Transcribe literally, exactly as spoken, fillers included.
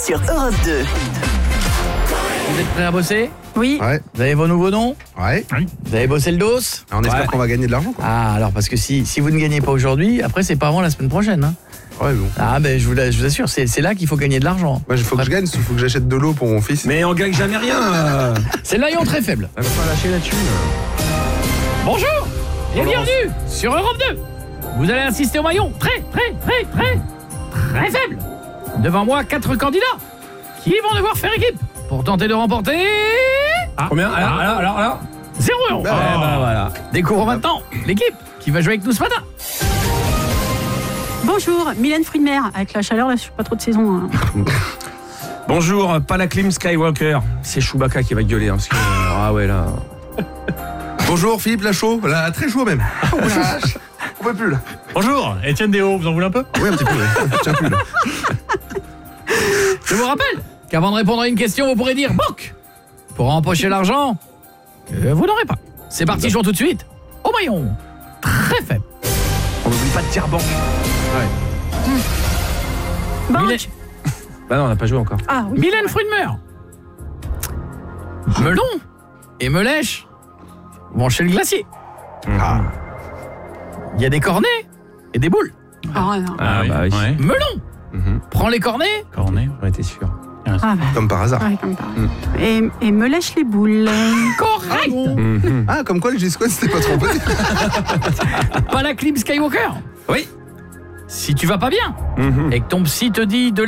sur Europe deux. Vous êtes prêts à bosser? Oui. Ouais. Vous avez vos nouveaux noms? Ouais. Vous avez bossé le dos? On espère Ouais. qu'on va gagner de l'argent, quoi. Ah, alors parce que si, si vous ne gagnez pas aujourd'hui, après c'est pas avant la semaine prochaine. Hein. Ouais, bon. Ah, ben je vous, la- je vous assure, c'est c'est là qu'il faut gagner de l'argent. Moi, il faut que je gagne, il faut que j'achète de l'eau pour mon fils. Mais on gagne jamais rien. euh. C'est le maillon très faible. Elle va pas lâcher la thune. Bonjour et bienvenue sur Europe deux. Vous allez assister au maillon très, très, très, très, très faible. Devant moi, quatre candidats qui vont devoir faire équipe pour tenter de remporter... Ah. Combien? Alors, alors, alors, alors Zéro euro. Bah, Eh ben, voilà. Découvrons maintenant l'équipe qui va jouer avec nous ce matin. Bonjour, Mylène Fruits de mer. Avec la chaleur, là, je suis pas trop de saison. Hein. Bonjour, pas la clim Skywalker. C'est Chewbacca qui va gueuler. Hein, parce que, euh, ah ouais, là... Bonjour, Philippe Lachaud. Là, très chaud même. Oh, la vache. On peut plus, là. Bonjour, Étienne Déo, vous en voulez un peu? Oui, un petit peu, ouais. Je tiens plus, là. Je vous rappelle qu'avant de répondre à une question, vous pourrez dire banque pour empocher l'argent que vous n'aurez pas. C'est parti, jouons tout de suite au maillon très faible. On n'oublie pas de dire banque. Banque. Mylène, Bah non, on n'a pas joué encore. Ah oui. Mylène Fruits de mer. Melon et Melèche vont chez le glacier. Ah. Il y a des cornets et des boules. Ah, non. Ah, bah oui. Ouais. Melon Mhm. prend les cornets Cornet. On était sûr. Ah, bah. Comme par hasard. Ouais, comme pareil. Et, et me lèche les boules. correct. Mhm. Ah, comme quoi le G-Squad s'était pas trompé. Pas la clim Skywalker. Oui. Si tu vas pas bien Mhm. et que ton psy te dit de